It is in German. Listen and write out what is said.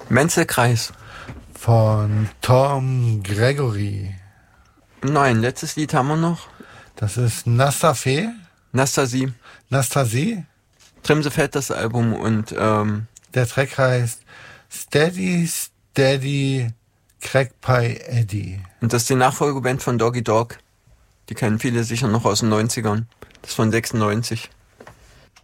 Menzelkreis. Von Tom Gregory. Nein, letztes Lied haben wir noch. Das ist Nastafe. Nastasi. Nastasi. Trimse Fett, das Album. Und der Track heißt Steady, Steady, Crack Pie Eddie. Und das ist die Nachfolgeband von Doggy Dog. Die kennen viele sicher noch aus den 90ern. Das ist von 96.